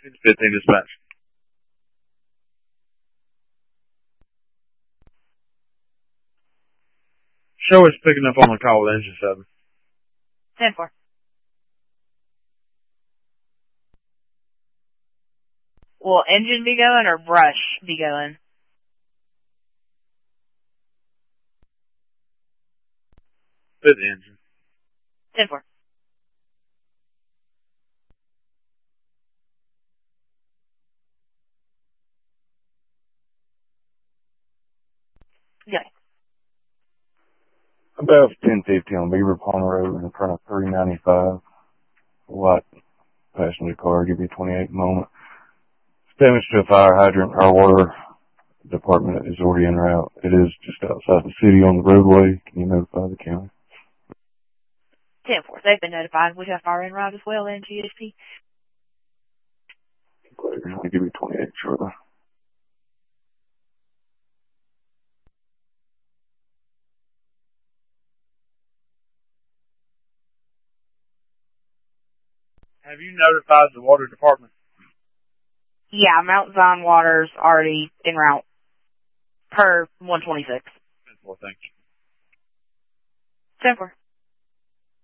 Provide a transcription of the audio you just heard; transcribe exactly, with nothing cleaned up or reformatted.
fifteen dispatch. Show is picking up on the call with engine seven. ten four. Will engine be going or brush be going? Fit the engine. ten four. Yeah. About ten fifty on Beaver Pond Road in front of three ninety-five. White passenger car, give you twenty-eight moment. It's damage to a fire hydrant. Our water department is already en route. It is just outside the city on the roadway. Can you notify the county? ten four. They've been notified. We have fire en route as well in G H P. I'll give you twenty-eight shortly. Have you notified the water department? Yeah, Mount Zion water's already en route. Per one twenty-six. Well, thank you. ten four.